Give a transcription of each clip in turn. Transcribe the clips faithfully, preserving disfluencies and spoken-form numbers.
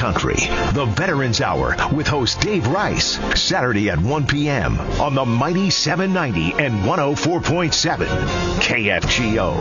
country. The Veterans Hour with host Dave Rice. Saturday at one p.m. on the Mighty seven ninety and one oh four point seven K F G O.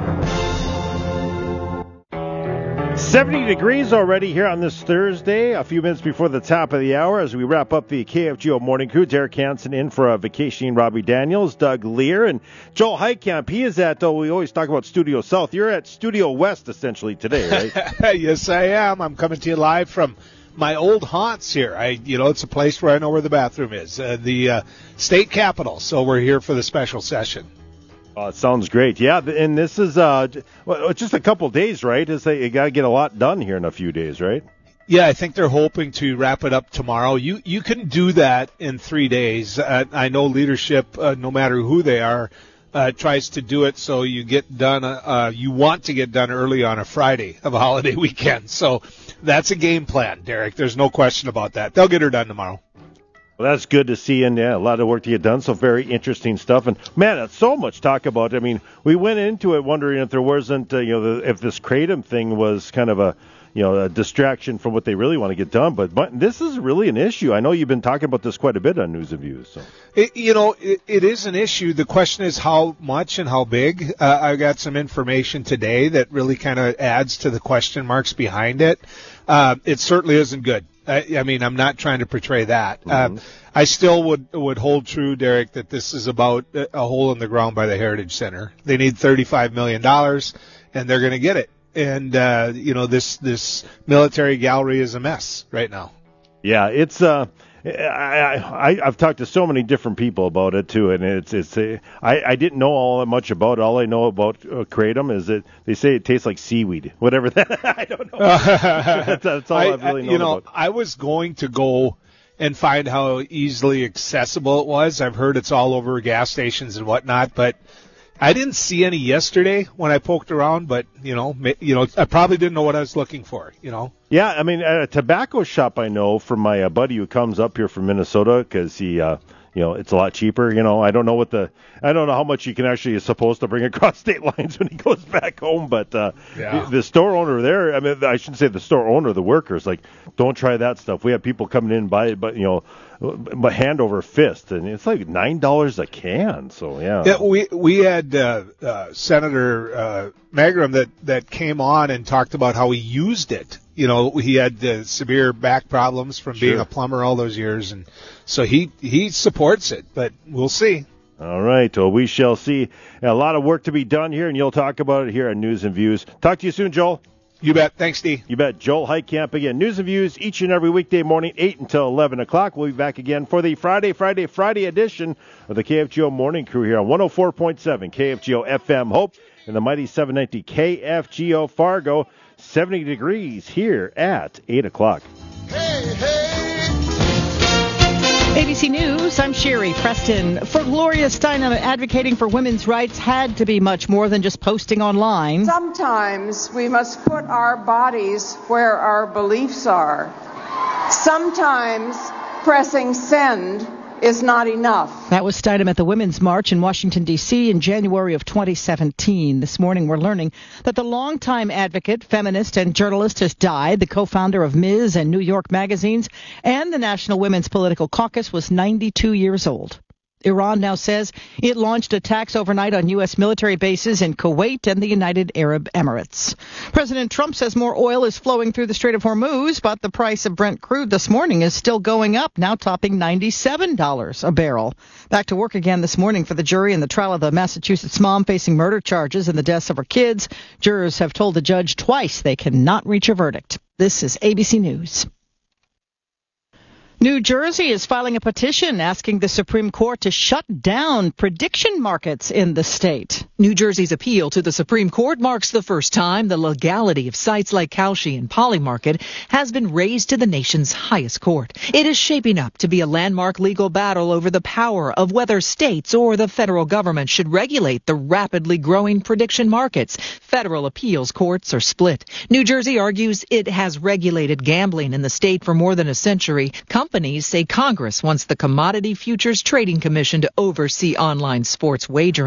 seventy degrees already here on this Thursday, a few minutes before the top of the hour as we wrap up the K F G O morning crew. Derek Hansen in for a vacationing Robbie Daniels, Doug Lear, and Joel Heitkamp. He is at, oh, we always talk about Studio South. You're at Studio West essentially today, right? Yes, I am. I'm coming to you live from my old haunts here. I, you know, it's a place where I know where the bathroom is, uh, the uh, state capitol. So we're here for the special session. Oh, it sounds great. Yeah, and this is uh, well, just a couple days, right? Is they, you got to get a lot done here in a few days, right? Yeah, I think they're hoping to wrap it up tomorrow. You you can do that in three days. Uh, I know leadership, uh, no matter who they are, uh, tries to do it so you get done. Uh, you want to get done early on a Friday of a holiday weekend. So that's a game plan, Derek. There's no question about that. They'll get her done tomorrow. Well, that's good to see, and yeah, a lot of work to get done, so very interesting stuff. And, man, that's so much talk about. I mean, we went into it wondering if there wasn't, uh, you know, the, if this Kratom thing was kind of a, you know, a distraction from what they really want to get done. But, but this is really an issue. I know you've been talking about this quite a bit on News and Views. So. It, you know, it, it is an issue. The question is how much and how big. Uh, I got some information today that really kind of adds to the question marks behind it. Uh, it certainly isn't good. I, I mean, I'm not trying to portray that. Mm-hmm. Uh, I still would would hold true, Derek, that this is about a hole in the ground by the Heritage Center. They need thirty-five million dollars, and they're going to get it. And, uh, you know, this this military gallery is a mess right now. Yeah, it's uh, I, I I've talked to so many different people about it too, and it's it's uh, I I didn't know all that much about it. All I know about uh, Kratom is that they say it tastes like seaweed, whatever that. I don't know. that's, that's all I, I've really known you know, about. I was going to go and find how easily accessible it was. I've heard it's all over gas stations and whatnot, but I didn't see any yesterday when I poked around, but, you know, you know, I probably didn't know what I was looking for, you know. Yeah, I mean, at a tobacco shop I know from my uh, buddy who comes up here from Minnesota because he, uh, you know, it's a lot cheaper. You know, I don't know what the, I don't know how much you can actually is supposed to bring across state lines when he goes back home. But uh, yeah. the, the store owner there, I mean, I shouldn't say the store owner, the workers, like, don't try that stuff. We have people coming in and buy it, but, you know, but hand over fist, and it's like nine dollars a can. So yeah, yeah we we had uh, uh, Senator uh, Magrum that that came on and talked about how he used it. You know, he had uh, severe back problems from Sure. being a plumber all those years, and so he he supports it. But we'll see. All right, well, we shall see. A lot of work to be done here, and you'll talk about it here on News and Views. Talk to you soon, Joel. You bet. Thanks, Steve. You bet. Joel Heitkamp again. News and Views each and every weekday morning, eight until eleven o'clock. We'll be back again for the Friday, Friday, Friday edition of the K F G O Morning Crew here on one oh four point seven K F G O F M Hope and the mighty seven ninety K F G O Fargo. seventy degrees here at eight o'clock. Hey, hey. A B C News, I'm Sherry Preston. For Gloria Steinem, advocating for women's rights had to be much more than just posting online. Sometimes we must put our bodies where our beliefs are. Sometimes pressing send is not enough. That was Steinem at the Women's March in Washington, D C in January of twenty seventeen. This morning we're learning that the longtime advocate, feminist, and journalist has died. The co-founder of Miz and New York magazines and the National Women's Political Caucus was ninety-two years old. Iran now says it launched attacks overnight on U S military bases in Kuwait and the United Arab Emirates. President Trump says more oil is flowing through the Strait of Hormuz, but the price of Brent crude this morning is still going up, now topping ninety-seven dollars a barrel. Back to work again this morning for the jury in the trial of the Massachusetts mom facing murder charges in the deaths of her kids. Jurors have told the judge twice they cannot reach a verdict. This is A B C News. New Jersey is filing a petition asking the Supreme Court to shut down prediction markets in the state. New Jersey's appeal to the Supreme Court marks the first time the legality of sites like Kalshi and Polymarket has been raised to the nation's highest court. It is shaping up to be a landmark legal battle over the power of whether states or the federal government should regulate the rapidly growing prediction markets. Federal appeals courts are split. New Jersey argues it has regulated gambling in the state for more than a century. Companies say Congress wants the Commodity Futures Trading Commission to oversee online sports wagering.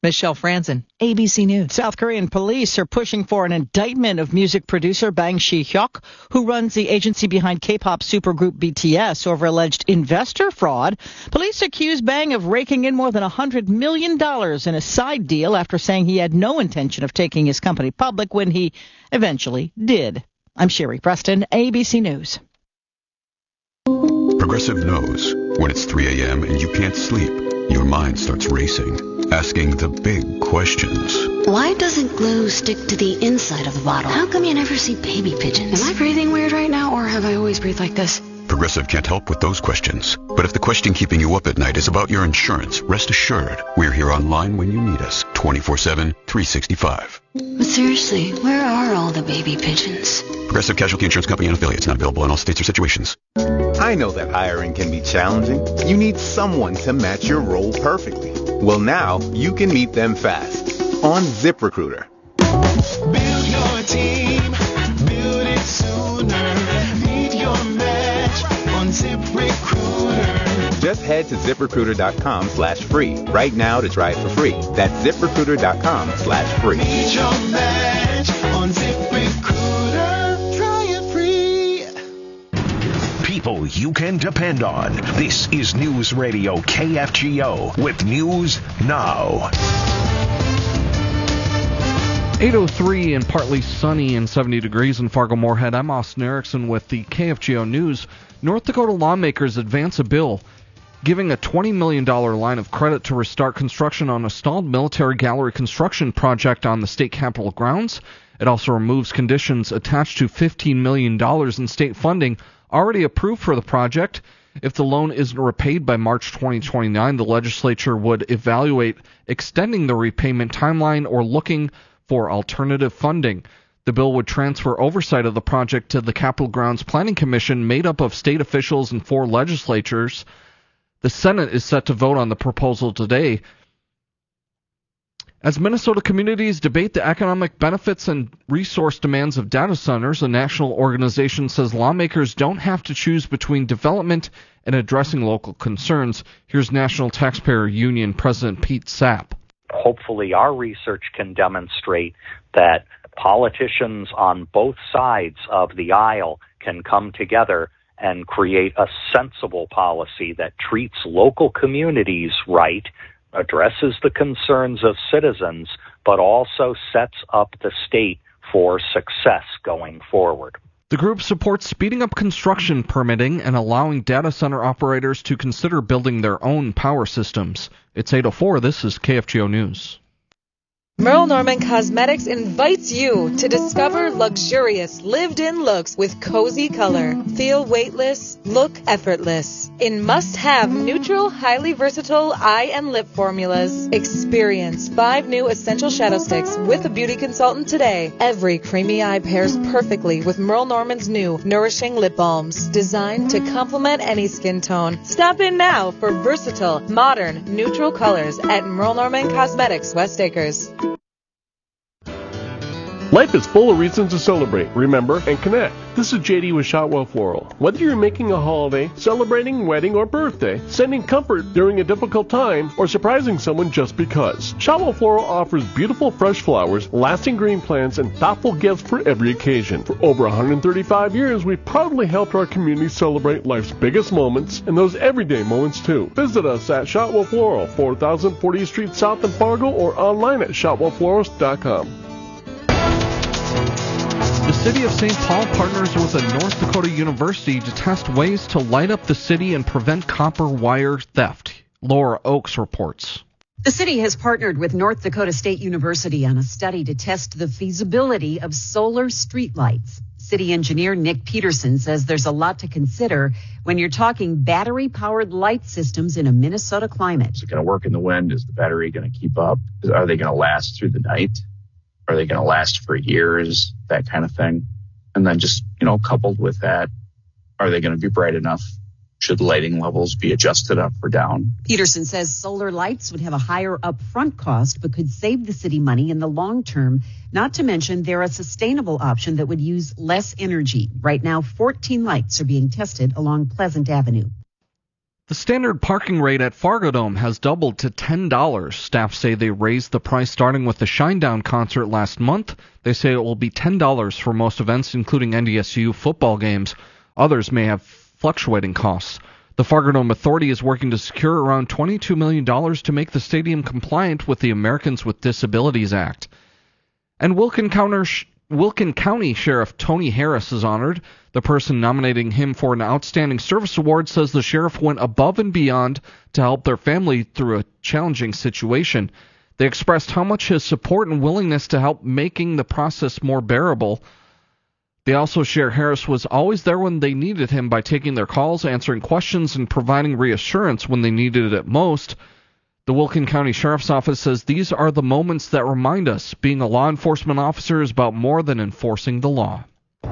Michelle Franzen, A B C News. South Korean police are pushing for an indictment of music producer Bang Si-hyuk, who runs the agency behind K-pop supergroup B T S, over alleged investor fraud. Police accuse Bang of raking in more than one hundred million dollars in a side deal after saying he had no intention of taking his company public when he eventually did. I'm Sherry Preston, A B C News. Progressive knows when it's three a.m. and you can't sleep, your mind starts racing, asking the big questions. Why doesn't glue stick to the inside of the bottle? How come you never see baby pigeons? Am I breathing weird right now, or have I always breathed like this? Progressive can't help with those questions. But if the question keeping you up at night is about your insurance, rest assured, we're here online when you need us, twenty-four seven, three sixty-five. But seriously, where are all the baby pigeons? Progressive Casualty Insurance Company and affiliates, not available in all states or situations. I know that hiring can be challenging. You need someone to match your role perfectly. Well, now you can meet them fast on ZipRecruiter. Build your team, build it sooner. Meet your match on ZipRecruiter. Just head to ZipRecruiter.com slash free right now to try it for free. That's ZipRecruiter.com slash free. Meet your match on ZipRecruiter. Try it free. People you can depend on. This is News Radio K F G O with News Now. eight oh three and partly sunny and seventy degrees in Fargo-Moorhead. I'm Austin Erickson with the K F G O News. North Dakota lawmakers advance a bill giving a twenty million dollars line of credit to restart construction on a stalled military gallery construction project on the state capitol grounds. It also removes conditions attached to fifteen million dollars in state funding already approved for the project. If the loan isn't repaid by March twenty twenty-nine, the legislature would evaluate extending the repayment timeline or looking for alternative funding. The bill would transfer oversight of the project to the Capitol Grounds Planning Commission, made up of state officials and four legislatures. The Senate is set to vote on the proposal today. As Minnesota communities debate the economic benefits and resource demands of data centers, a national organization says lawmakers don't have to choose between development and addressing local concerns. Here's National Taxpayer Union President Pete Sapp. Hopefully our research can demonstrate that politicians on both sides of the aisle can come together and create a sensible policy that treats local communities right, addresses the concerns of citizens, but also sets up the state for success going forward. The group supports speeding up construction permitting and allowing data center operators to consider building their own power systems. It's eight oh four. This is K F G O News. Merle Norman Cosmetics invites you to discover luxurious, lived-in looks with cozy color. Feel weightless, look effortless. In must-have, neutral, highly versatile eye and lip formulas. Experience five new essential shadow sticks with a beauty consultant today. Every creamy eye pairs perfectly with Merle Norman's new nourishing lip balms, designed to complement any skin tone. Stop in now for versatile, modern, neutral colors at Merle Norman Cosmetics, West Acres. Life is full of reasons to celebrate, remember, and connect. This is J D with Shotwell Floral. Whether you're making a holiday, celebrating, wedding, or birthday, sending comfort during a difficult time, or surprising someone just because, Shotwell Floral offers beautiful fresh flowers, lasting green plants, and thoughtful gifts for every occasion. For over one hundred thirty-five years, we've proudly helped our community celebrate life's biggest moments, and those everyday moments too. Visit us at Shotwell Floral, four thousand fortieth Street South in Fargo, or online at shotwell florist dot com. The City of Saint Paul partners with a North Dakota university to test ways to light up the city and prevent copper wire theft. Laura Oakes reports. The city has partnered with North Dakota State University on a study to test the feasibility of solar streetlights. City engineer Nick Peterson says there's a lot to consider when you're talking battery-powered light systems in a Minnesota climate. Is it going to work in the wind? Is the battery going to keep up? Are they going to last through the night? Are they going to last for years? That kind of thing. And then just, you know, coupled with that, are they going to be bright enough? Should lighting levels be adjusted up or down? Peterson says solar lights would have a higher upfront cost, but could save the city money in the long term. Not to mention they're a sustainable option that would use less energy. Right now, fourteen lights are being tested along Pleasant Avenue. The standard parking rate at Fargo Dome has doubled to ten dollars. Staff say they raised the price starting with the Shinedown concert last month. They say it will be ten dollars for most events, including N D S U football games. Others may have fluctuating costs. The Fargo Dome Authority is working to secure around twenty-two million dollars to make the stadium compliant with the Americans with Disabilities Act. And Wilkin County, Wilkin County Sheriff Tony Harris is honored. The person nominating him for an Outstanding Service Award says the sheriff went above and beyond to help their family through a challenging situation. They expressed how much his support and willingness to help making the process more bearable. They also share Harris was always there when they needed him by taking their calls, answering questions, and providing reassurance when they needed it most. The Wilkin County Sheriff's Office says these are the moments that remind us being a law enforcement officer is about more than enforcing the law.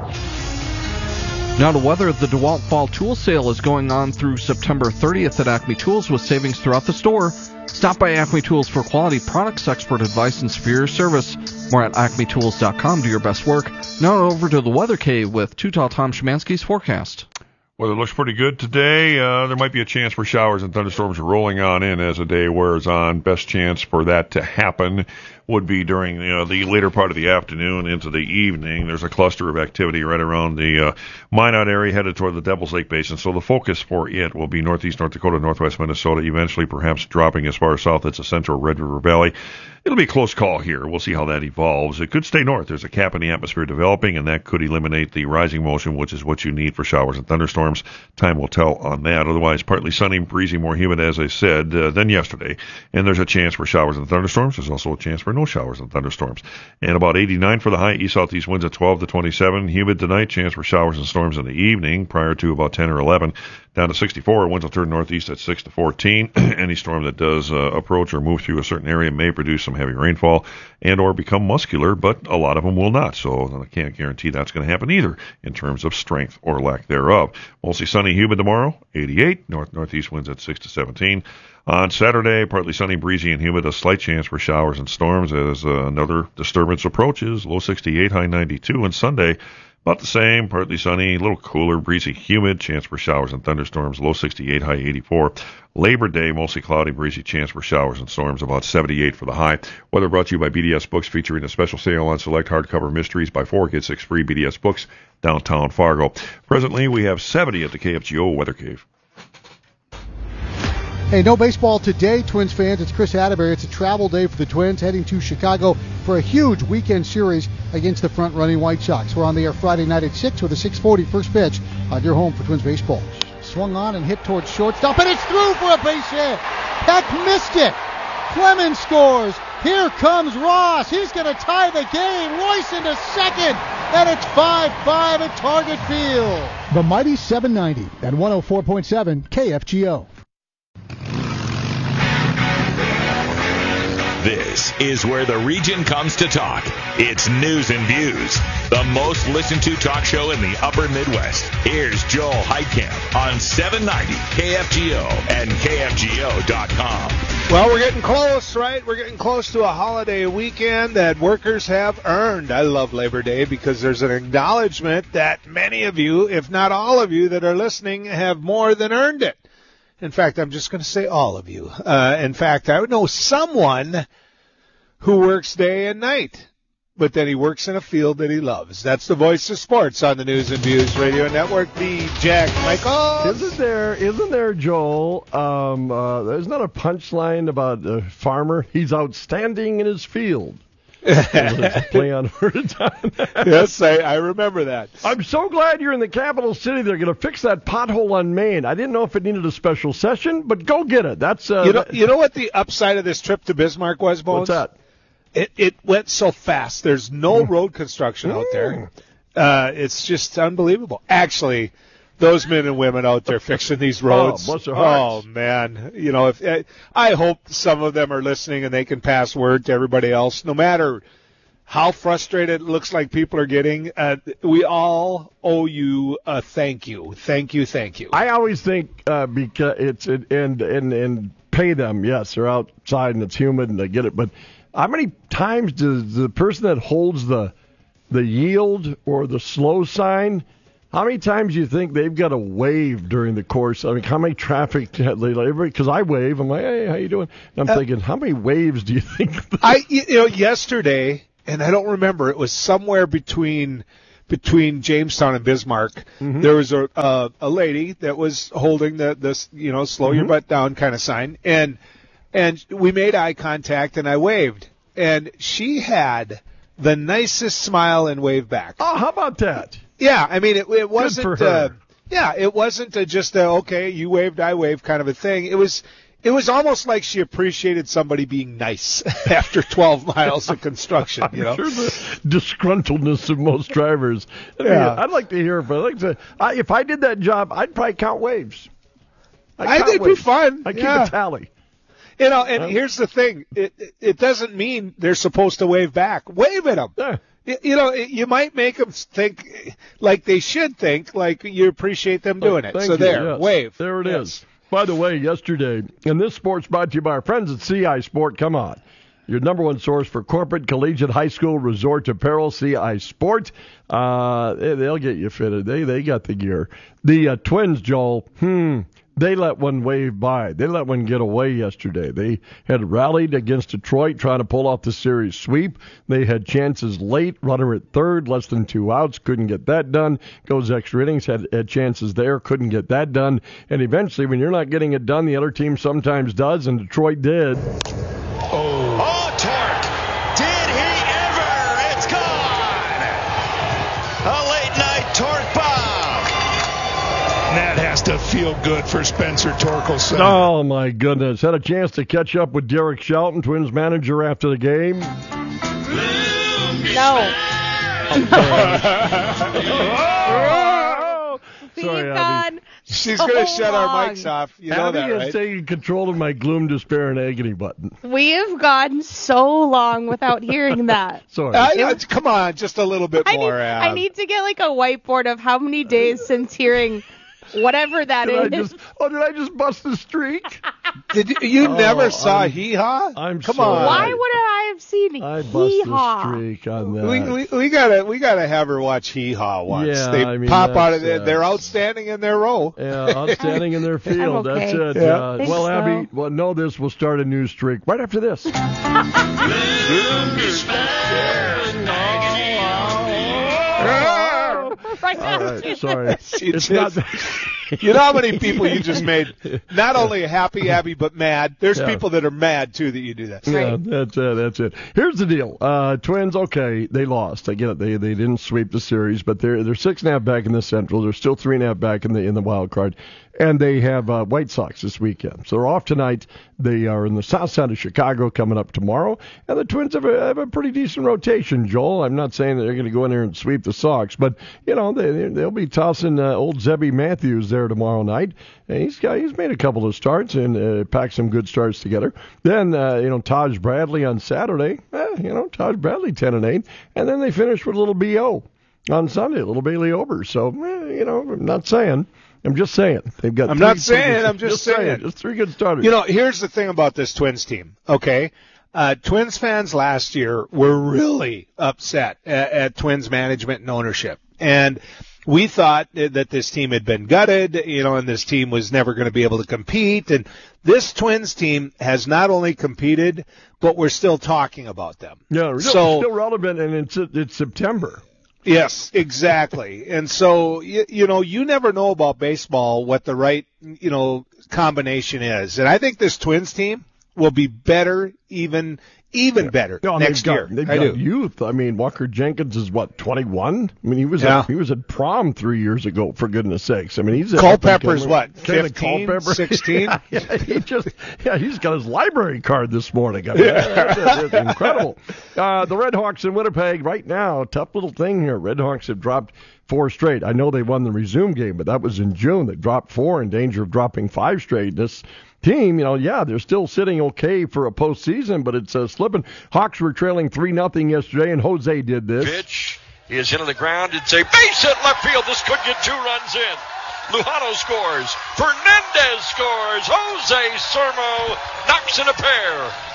Now to weather, the DeWalt Fall Tool Sale is going on through September thirtieth at Acme Tools with savings throughout the store. Stop by Acme Tools for quality products, expert advice, and superior service. More at acme tools dot com. Do your best work. Now over to the Weather Cave with Two-Tall Tom Szymanski's forecast. Weather looks pretty good today. Uh, there might be a chance for showers and thunderstorms rolling on in as the day wears on. Best chance for that to happen would be during you know, the later part of the afternoon into the evening. There's a cluster of activity right around the uh, Minot area headed toward the Devil's Lake Basin. So the focus for it will be northeast North Dakota, northwest Minnesota, eventually perhaps dropping as far south as the central Red River Valley. It'll be a close call here. We'll see how that evolves. It could stay north. There's a cap in the atmosphere developing, and that could eliminate the rising motion, which is what you need for showers and thunderstorms. Time will tell on that. Otherwise, partly sunny, breezy, more humid, as I said, uh, than yesterday. And there's a chance for showers and thunderstorms. There's also a chance for no showers and thunderstorms. And about eighty-nine for the high. East-southeast winds at twelve to twenty-seven. Humid tonight. Chance for showers and storms in the evening prior to about ten or eleven. Down to sixty-four. Winds will turn northeast at six to fourteen. Any storm that does uh, approach or move through a certain area may produce some heavy rainfall and or become muscular, but a lot of them will not. So I can't guarantee that's going to happen either in terms of strength or lack thereof. Mostly sunny, humid tomorrow. eighty-eight. North northeast winds at six to seventeen. On Saturday, partly sunny, breezy, and humid. A slight chance for showers and storms as uh, another disturbance approaches. Low sixty-eight, high ninety-two. And Sunday, about the same, partly sunny, a little cooler, breezy, humid, chance for showers and thunderstorms, low sixty-eight, high eighty-four. Labor Day, mostly cloudy, breezy, chance for showers and storms, about seventy-eight for the high. Weather brought to you by B D S Books, featuring a special sale on select hardcover mysteries. Buy four, get six free. B D S Books, downtown Fargo. Presently, we have seventy at the K F G O Weather Cave. Hey, no baseball today, Twins fans. It's Chris Atterbury. It's a travel day for the Twins, heading to Chicago for a huge weekend series against the front-running White Sox. We're on the air Friday night at six with a six forty first pitch on your home for Twins baseball. Swung on and hit towards shortstop, and it's through for a base hit. Peck missed it. Clemens scores. Here comes Ross. He's going to tie the game. Royce into second, and it's five five at Target Field. The mighty seven ninety and one oh four point seven K F G O. This is where the region comes to talk. It's News and Views, the most listened to talk show in the upper Midwest. Here's Joel Heitkamp on seven ninety K F G O and K F G O dot com. Well, we're getting close, right? We're getting close to a holiday weekend that workers have earned. I love Labor Day because there's an acknowledgement that many of you, if not all of you that are listening, have more than earned it. In fact, I'm just going to say all of you. Uh, in fact, I would know someone who works day and night, but then he works in a field that he loves. That's the voice of sports on the News and Views Radio Network, the Jack Michaels. Isn't there, isn't there, Joel, um, uh, there's not a punchline about a farmer? He's outstanding in his field. Play on word on Yes, I, I remember that. I'm so glad you're in the capital city. They're going to fix that pothole on Main. I didn't know if it needed a special session, but go get it. That's uh, you know. You know what the upside of this trip to Bismarck was, Bones? What's that? It it went so fast. There's no road construction out there. Uh, it's just unbelievable. Actually, those men and women out there fixing these roads. Oh, bless their hearts. Oh man, you know, if I hope some of them are listening and they can pass word to everybody else. No matter how frustrated it looks like people are getting, uh, we all owe you a thank you, thank you, thank you. I always think uh, because it's it, and and and pay them. Yes, they're outside and it's humid and they get it. But how many times does the person that holds the the yield or the slow sign? How many times do you think they've got to wave during the course? I mean, how many traffic? Because I wave, I'm like, hey, how you doing? And I'm uh, thinking, how many waves do you think? I, you know, yesterday, and I don't remember, it was somewhere between between Jamestown and Bismarck. Mm-hmm. There was a uh, a lady that was holding the this, you know, slow mm-hmm. your butt down kind of sign, and and we made eye contact, and I waved, and she had the nicest smile and wave back. Oh, how about that? Yeah, I mean, it, it wasn't. Good for her. Uh, yeah, it wasn't a, just a okay, you waved, I waved kind of a thing. It was, it was almost like she appreciated somebody being nice after twelve miles of construction. I'm you know, sure the disgruntledness of most drivers. I mean, Yeah. I'd like to hear, but I'd like to. I, if I did that job, I'd probably count waves. I'd I count think it'd be waves. fun. I'd yeah. keep a tally. You know, and Huh? here's the thing: it it doesn't mean they're supposed to wave back. Wave at them. Yeah. You you know, it- you might make them think like they should think, like you appreciate them doing it. Thank So you, there, yes. wave. There it is. Yes. By the way, yesterday, and this sport's brought to you by our friends at C I Sport. Come on. Your number one source for corporate, collegiate, high school, resort apparel, C I Sport. Uh, they- they'll get you fitted. They they got the gear. The uh, Twins, Joel, hmm, they let one wave by. They let one get away yesterday. They had rallied against Detroit, trying to pull off the series sweep. They had chances late, runner at third, less than two outs, couldn't get that done. Goes extra innings, had, had chances there, couldn't get that done. And eventually, when you're not getting it done, the other team sometimes does, and Detroit did. Oh, Torque! Did he ever? It's gone! A late night Torque bomb! That has to feel good for Spencer Torkelson. Oh, my goodness. Had a chance to catch up with Derek Shelton, Twins manager, after the game. No. Sorry, We've Abby. gone She's so going to shut our long. mics off. You know Abby that, is right? taking control of my gloom, despair, and agony button. We have gone so long without hearing that. Sorry. I, I, come on, just a little bit I need, more. Ab. I need to get like a whiteboard of how many days since hearing whatever that Did I is. just, oh, did I just bust a streak? Did you, you Oh, never saw I'm- Hee Haw? I'm Come sorry. on. Why would I have seen I bust Hee-haw? a streak on that. We, we we gotta we gotta have her watch Hee Haw once. Yeah, they I mean, pop out of that's, there. uh, They're outstanding in their role. Yeah, outstanding in their field. I'm okay. That's it. Yeah. Uh, Think well, so. Abby, well, know this. We'll start a new streak right after this. Right All now. right, sorry. She It's just- not. You know how many people you just made not only happy, Abby, but mad. There's Yeah. people that are mad too that you do that. Yeah, that's it. That's it. Here's the deal. Uh, Twins, okay, they lost. I get it. They they didn't sweep the series, but they're they're six and a half back in the Central. They're still three and a half back in the in the wild card, and they have uh, White Sox this weekend. So they're off tonight. They are in the south side of Chicago coming up tomorrow, and the Twins have a, have a pretty decent rotation. Joel, I'm not saying that they're going to go in there and sweep the Sox, but you know they they'll be tossing uh, old Zebby Matthews there tomorrow night. And he's got he's made a couple of starts and uh, packed some good starts together. Then uh, you know Taj Bradley on Saturday. Eh, you know Taj Bradley ten and eight, and then they finish with a little B O on Sunday, a little Bailey Ober. So eh, you know I'm not saying. I'm just saying they've got. I'm three not good- saying, I'm just saying. Just three good starters. You know, here's the thing about this Twins team. Okay, uh, Twins fans last year were really upset at, at Twins management and ownership, and we thought that this team had been gutted, you know, and this team was never going to be able to compete. And this Twins team has not only competed, but we're still talking about them. Yeah, no, so still relevant, and it's it's September. Yes, exactly. And so, you, you know, you never know about baseball what the right, you know, combination is. And I think this Twins team will be better, even even better No, next they've year. got, They've I got do. youth. I mean, Walker Jenkins is what twenty-one. I mean, he was Yeah. at, he was at prom three years ago. For goodness sakes, I mean, he's a Culpepper's what, Taylor fifteen, Culpepper. sixteen? yeah, yeah, he just yeah, he's got his library card this morning. I mean, that's, that's, that's incredible. Uh, the Red Hawks in Winnipeg right now. Tough little thing here. Red Hawks have dropped four straight. I know they won the resume game, but that was in June. They dropped four, in danger of dropping five straight. This team, you know, yeah, they're still sitting okay for a postseason, but it's uh, slipping. Hawks were trailing three nothing yesterday, and Jose did this. Pitch is into the ground. It's a base hit left field. This could get two runs in. Lujano scores. Fernandez scores. Jose Sermo knocks in a pair.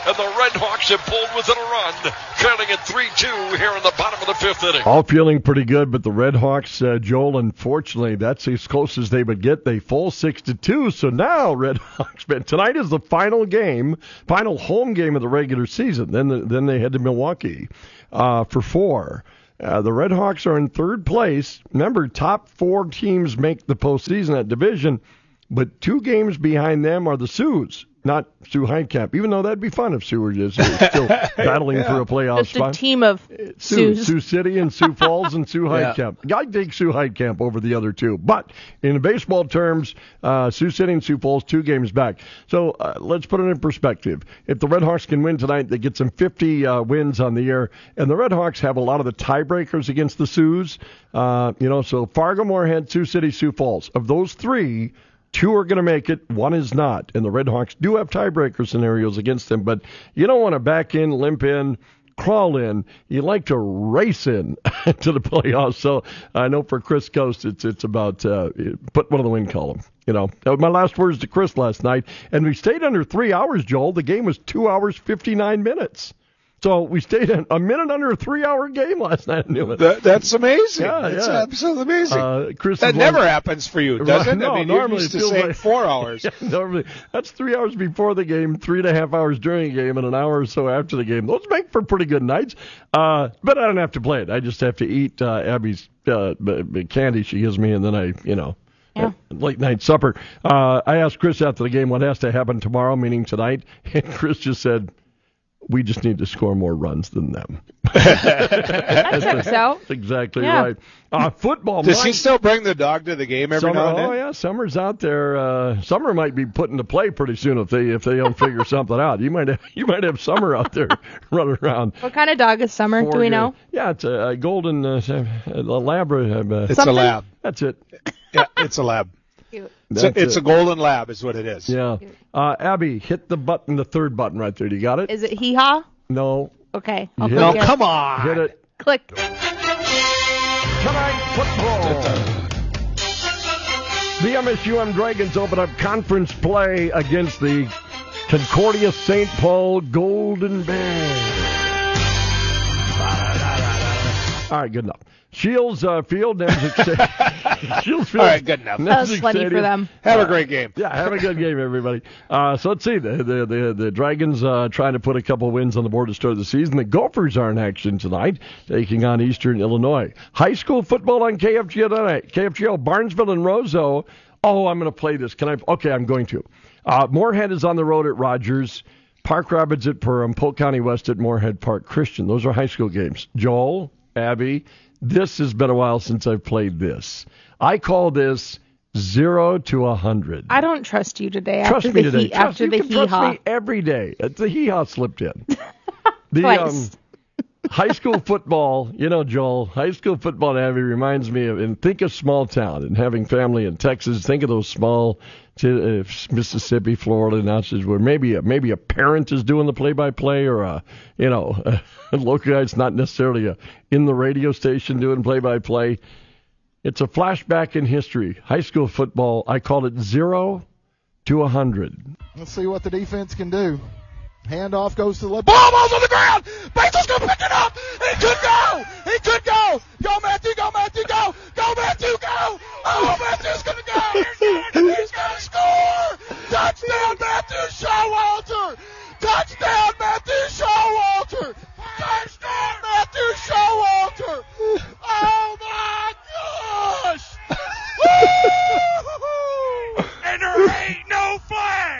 and the Red Hawks have pulled within a run, trailing at three two here in the bottom of the fifth inning. All feeling pretty good, but the Red Hawks, uh, Joel, unfortunately, that's as close as they would get. They fall six to two, so now Red Hawks, man, tonight is the final game, final home game of the regular season. Then the, then they head to Milwaukee uh, for four. Uh, the Red Hawks are in third place. Remember, top four teams make the postseason at division, but two games behind them are the Sioux, not Sue Heidkamp, even though that'd be fun if Sioux were just still battling yeah. for a playoff Just spot. Just a team of Sioux, Sioux. Sioux City and Sioux Falls and Sioux Yeah. Heidkamp. I'd take Sioux Heidkamp over the other two. But in baseball terms, uh, Sioux City and Sioux Falls, two games back. So uh, let's put it in perspective. If the Red Hawks can win tonight, they get some fifty uh, wins on the year. And the Red Hawks have a lot of the tiebreakers against the Sioux. Uh, you know, so Fargo, Moorhead, Sioux City, Sioux Falls. Of those three, two are going to make it, one is not. And the Red Hawks do have tiebreaker scenarios against them, but you don't want to back in, limp in, crawl in. You like to race in to the playoffs. So I know for Chris Coast, it's it's about uh, put one in the win column. You know, that was my last words to Chris last night. And we stayed under three hours, Joel. The game was two hours, fifty-nine minutes. So we stayed in a minute under a three-hour game last night. That, that's amazing. Yeah, that's yeah. absolutely amazing. Uh, Chris that never like, happens for you, does right, it? No, I mean, normally you're used it to feels saying like, four hours. Yeah, normally, that's three hours before the game, three and a half hours during the game, and an hour or so after the game. Those make for pretty good nights. Uh, but I don't have to play it. I just have to eat uh, Abby's uh, candy she gives me, and then I, you know, Yeah. late night supper. Uh, I asked Chris after the game what has to happen tomorrow, meaning tonight, and Chris just said, we just need to score more runs than them. That checks out. That's exactly Yeah. right. Uh, football. Does Mike, he still bring the dog to the game every Summer, now and then? oh yeah, Summer's out there. Uh, Summer might be put into play pretty soon if they if they don't figure something out. You might have you might have Summer out there running around. What kind of dog is Summer? Do we know? Yeah, it's a, a golden uh, a Labra. Uh, It's Something? a lab. That's it. Yeah, it's a lab. Cute. It's, a, it's a golden lab, is what it is. Yeah. Uh, Abby, hit the button, the third button right there. Do you got it? Is it hee haw? No. Okay. You I'll hit click it. it. Come on. Hit it. Click. Tonight, football. The M S U M Dragons open up conference play against the Concordia Saint Paul Golden Bears. All right, good enough. Shields uh, Field, Nemzik Stadium. Shields Field. All right, good enough. That was plenty for them. Have a great game. Yeah, have a good game, everybody. Uh, so let's see. The the the, the Dragons uh, trying to put a couple wins on the board to start the season. The Gophers are in action tonight, taking on Eastern Illinois. High school football on K F G O tonight. K F G O, Barnesville and Roseau. Oh, I'm going to play this. Can I? Okay, I'm going to. Uh, Moorhead is on the road at Rogers. Park Rapids at Perham. Polk County West at Moorhead Park Christian. Those are high school games. Joel, Abby, this has been a while since I've played this. I call this zero to a hundred. I don't trust you today. Trust after me the today. He, Trust, after you the can hee trust haw. me every day. The hee haw slipped in. The Twice. um, high school football, you know, Joel, high school football, Abby, reminds me of, and think of small town and having family in Texas. Think of those small to, uh, Mississippi, Florida announcers where maybe a, maybe a parent is doing the play-by-play or a, you know, a local guy. It's not necessarily a, in the radio station doing play-by-play. It's a flashback in history. High school football, I call it zero to a hundred. Let's see what the defense can do. Handoff goes to the left. Ball ball's on the ground. Basil's going to pick it up. He could go. He could go. Go, Matthew. Go, Matthew. Go. Go, Matthew. Go. Oh, Matthew's going to go. He's going to score. Touchdown, Matthew Showalter. Touchdown, Matthew Showalter. Touchdown, Matthew Showalter. Oh, my gosh. Woo! And there ain't no flag.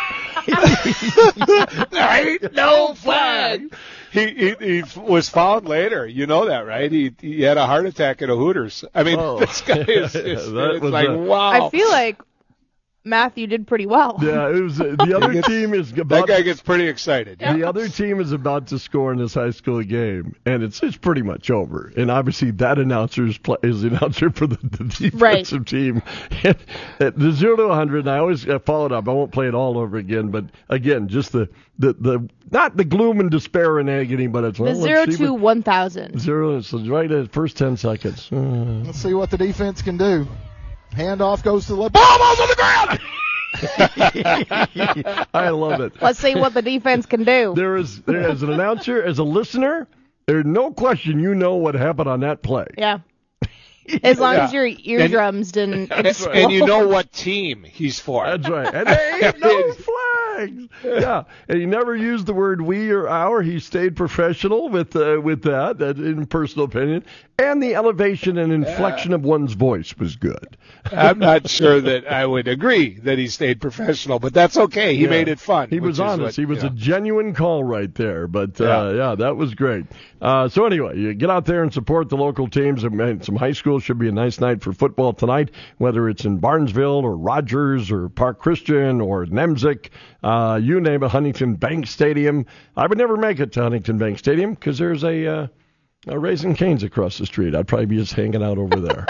There ain't no flag. He, he he was found later. You know that, right? He he had a heart attack at a Hooters. I mean, Oh. this guy is, is That it's was like, a- wow. I feel like Matthew did pretty well. Yeah, it was uh, the other gets- team is that about guy gets pretty excited. The other team is about to score in this high school game, and it's it's pretty much over. And obviously, that announcer is, play, is the announcer for the, the defensive team. And, uh, the zero to one hundred, and I always uh, follow it up. I won't play it all over again, but again, just the, the, the not the gloom and despair and agony, but it's The well, zero let's see to what- one thousand. zero. So right at the first ten seconds. Uh, Let's see what the defense can do. Handoff goes to the left. Ball ball's on the ground. I love it. Let's see what the defense can do. There is, there, as an announcer, as a listener, there's no question you know what happened on that play. Yeah. As long Yeah. as your eardrums didn't And, explode. and you know what team he's for. That's right. And there ain't no flags. Yeah. And he never used the word we or our. He stayed professional with uh, with that, that, in personal opinion. And the elevation and inflection of one's voice was good. I'm not sure that I would agree that he stayed professional, but that's okay. He Yeah. made it fun. He which was is honest. what- he was yeah. a genuine call right there. But, uh, yeah. that was great. Uh, so, anyway, you get out there and support the local teams. I mean, some high schools should be a nice night for football tonight, whether it's in Barnesville or Rogers or Park Christian or Nemzik, uh, you name it, Huntington Bank Stadium. I would never make it to Huntington Bank Stadium because there's a... Uh, Uh, Raising Cane's across the street. I'd probably be just hanging out over there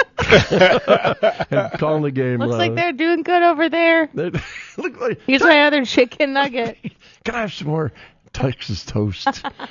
and calling the game. Looks uh, like they're doing good over there. look like, Here's my other chicken nugget. Can I have some more Texas toast?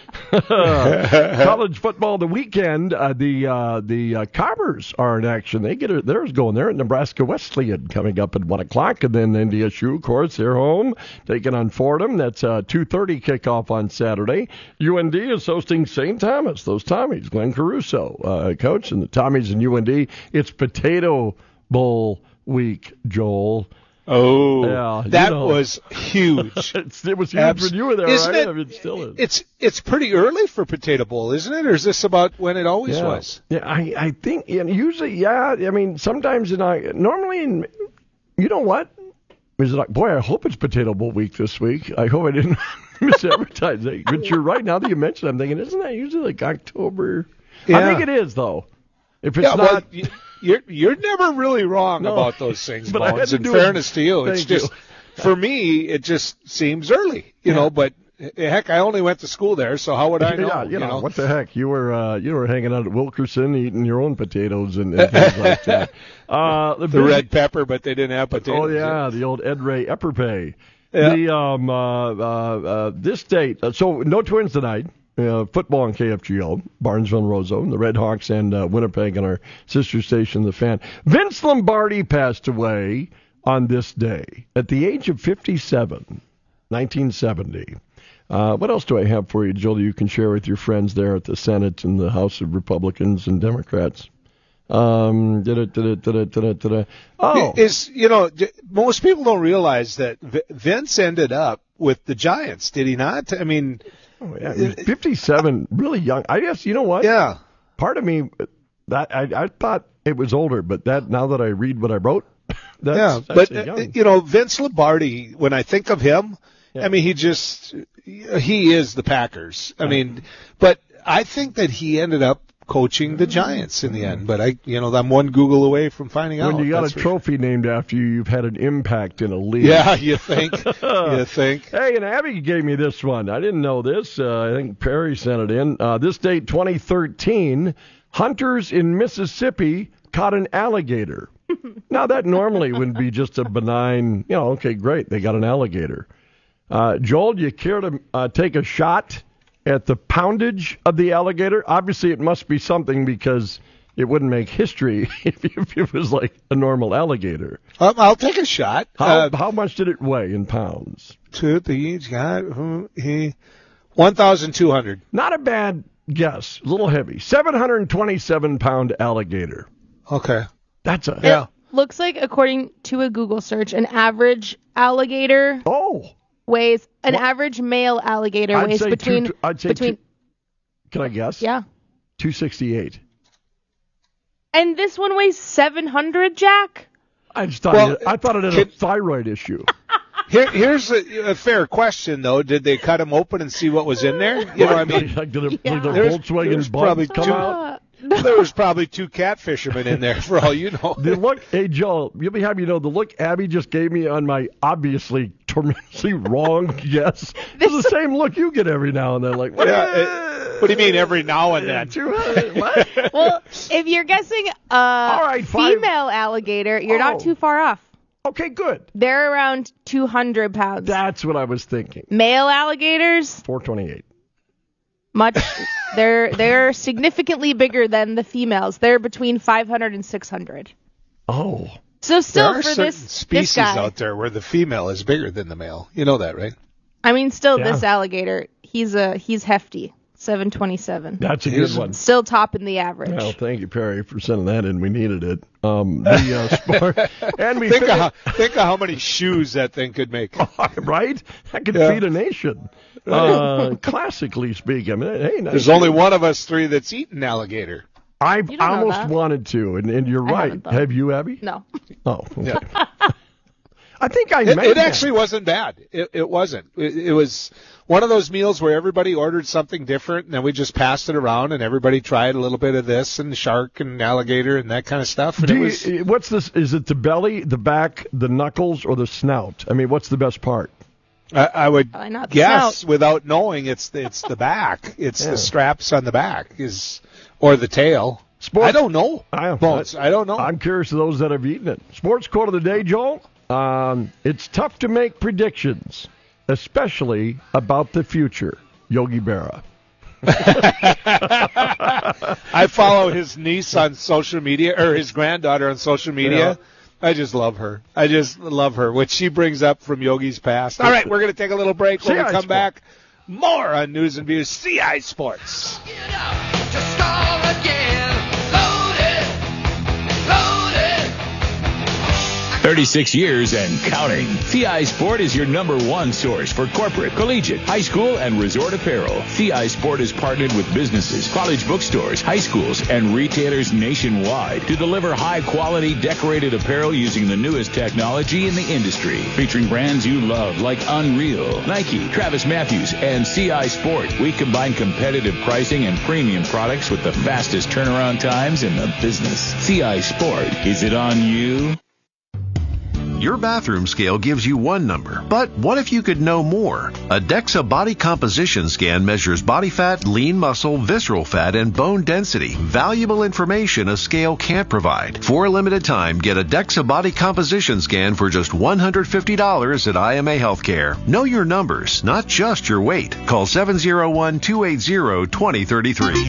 College football the weekend. Uh, the uh, the uh, Cobbers are in action. They get a, theirs going there at Nebraska Wesleyan coming up at one o'clock, and then N D S U, of course, they're home taking on Fordham. That's a two thirty kickoff on Saturday. U N D is hosting Saint Thomas. Those Tommies, Glenn Caruso, uh, coach, and the Tommies and U N D. It's Potato Bowl week, Joel. Oh, yeah, that you know. was huge. It's, it was huge Abs- when you were there, isn't right? it- I mean, it still is. It's it's pretty early for Potato Bowl, isn't it? Or is this about when it always yeah. was? Yeah, I, I think you know, usually, yeah. I mean, sometimes in I normally, in, you know what? Is it like, boy, I hope it's Potato Bowl week this week. I hope I didn't misadvertise it. But you're right. Now that you mention it, I'm thinking, isn't that usually like October? I Yeah. think it is, though. If it's yeah, well, not. y- you're you're never really wrong No. about those things, But I had Bones. to In do it. fairness to you, it's Thank you. just for me, it just seems early, you Yeah. know. But heck, I only went to school there, so how would I know? Yeah, you know, what the heck? You were uh, you were hanging out at Wilkerson eating your own potatoes and, and things like that. Uh, the the big- red pepper, but they didn't have potatoes. Oh yeah, the old Ed Ray Epperpay. Yeah. The um uh, uh, uh this date. Uh, so no Twins tonight. Uh, football on K F G O, Barnesville and Roseau, the Red Hawks and uh, Winnipeg on our sister station, The Fan. Vince Lombardi passed away on this day at the age of fifty-seven, nineteen seventy. Uh, what else do I have for you, Joel, that you can share with your friends there at the Senate and the House of Republicans and Democrats? Um, da-da, da-da, da-da, da-da, da-da. Oh, Is you know j- most people don't realize that V- Vince ended up with the Giants, did he not? I mean, oh, yeah, he was fifty-seven, really young. I guess you know what? Yeah. Part of me, that I, I thought it was older, but that now that I read what I wrote, that's yeah, but actually uh, young. you know Vince Lombardi. When I think of him, Yeah. I mean he just he is the Packers. I mean, but I think that he ended up coaching the Giants in the end. But I, you know, I'm one Google away from finding out. When you got That's a for trophy named after you, you've had an impact in a league. Yeah, you think? You think? Hey, and Abby gave me this one. I didn't know this. Uh, I think Perry sent it in. Uh, this date, twenty thirteen, hunters in Mississippi caught an alligator. Now, that normally would be just a benign, you know, okay, great, they got an alligator. Uh, Joel, do you care to uh, take a shot at the poundage of the alligator? Obviously, it must be something because it wouldn't make history if, if it was like a normal alligator. Um, I'll take a shot. How, Uh, how much did it weigh in pounds? to the guy who he one thousand two hundred. Not a bad guess. A little heavy. seven hundred twenty-seven pound alligator. Okay. That's a Yeah. Looks like, according to a Google search, an average alligator oh weighs an average male alligator I'd weighs say between two, I'd say between two, can I guess? yeah. two sixty-eight. And this one weighs seven hundred, Jack. I just thought Well, it, I thought it had a can- thyroid issue. Here, here's a, a fair question, though. Did they cut him open and see what was in there? You know, what I mean, like did, it, Yeah. did the There's- Volkswagen there's butt probably come two- out? there was probably two cat fishermen in there, for all you know. The look, hey Joel, you'll be happy to know the look Abby just gave me on my obviously tremendously wrong guess. It's the same look you get every now and then. Like, what? Yeah, it- what do you mean every now and then? two hundred, what? Well, if you're guessing a right, five- female alligator, you're Oh. not too far off. Okay, good. They're around two hundred pounds. That's what I was thinking. Male alligators, four twenty-eight. much they're they're significantly bigger than the females. They're between five hundred and six hundred. Oh, So still there are for certain this species this guy, out there where the female is bigger than the male. You know that, right? I mean, still Yeah. this alligator, he's a he's hefty, seven twenty-seven. That's a good one. Still topping the average. Well, thank you, Perry, for sending that in. We needed it. Um, the uh, sport, and we think, of fin- how, think of how many shoes that thing could make. right? That could Yeah. feed a nation. Uh, classically speaking, I mean, hey, nice There's only one of us three that's eaten alligator. I've You don't know almost that. wanted to, and, and you're I right. haven't, though. Have you, Abby? No. Oh, okay. I think I It, made it that. actually wasn't bad. It, it wasn't. It, it was one of those meals where everybody ordered something different, and then we just passed it around, and everybody tried a little bit of this and shark and alligator and that kind of stuff. And Do it you- was, what's this? Is it the belly, the back, the knuckles, or the snout? I mean, what's the best part? I, I would Probably not the guess snout. without knowing it's the, it's the back. It's Yeah. the straps on the back is or the tail. Sports- I don't know. I, Bones. I don't know. I'm curious to those that have eaten it. Sports quote of the day, Joel. Um, it's tough to make predictions, especially about the future. Yogi Berra. I follow his niece on social media, or his granddaughter on social media. Yeah. I just love her. I just love her. What she brings up from Yogi's past. All right, we're going to take a little break. When C I we come Sport. back, more on News and Views, C I Sports. thirty-six years and counting. C I Sport is your number one source for corporate, collegiate, high school, and resort apparel. C I Sport is partnered with businesses, college bookstores, high schools, and retailers nationwide to deliver high-quality decorated apparel using the newest technology in the industry. Featuring brands you love like Unreal, Nike, Travis Matthews, and C I Sport. We combine competitive pricing and premium products with the fastest turnaround times in the business. C I Sport. Is it on you? Your bathroom scale gives you one number, but what if you could know more? A DEXA body composition scan measures body fat, lean muscle, visceral fat, and bone density. Valuable information a scale can't provide. For a limited time, get a DEXA body composition scan for just one hundred fifty dollars at I M A Healthcare. Know your numbers, not just your weight. Call seven oh one, two eight zero, two oh three three.